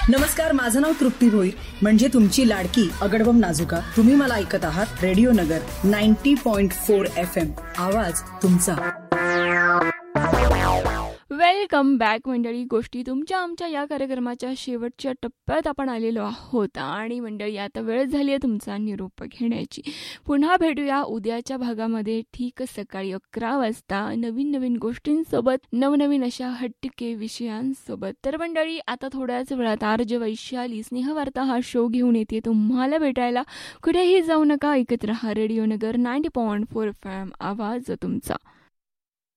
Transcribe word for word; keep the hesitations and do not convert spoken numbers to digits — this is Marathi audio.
नमस्कार, माझं नाव तृप्ती भोईर, म्हणजे तुमची लाडकी अगडबम नाजुका. तुम्ही मला ऐकत आहात रेडिओ नगर ninety point four F M. आवाज तुमचा. वेलकम बॅक मंडळी. गोष्टी तुमच्या आमच्या या कार्यक्रमाच्या शेवटच्या टप्प्यात आपण आलेलो आहोत आणि मंडळी आता वेळ झाली आहे तुमचा निरोप घेण्याची. पुन्हा भेटूया उद्याच्या भागामध्ये ठीक सकाळी अकरा वाजता नवीन नवीन गोष्टींसोबत, नवनवीन अशा हटके विषयांसोबत. तर मंडळी आता थोड्याच वेळात आर्ज वैशाली स्नेहवार्ता हा शो घेऊन येते तुम्हाला भेटायला. कुठेही जाऊ नका, ऐकत रहा रेडिओ नगर ninety point four F M. आवाज तुमचा.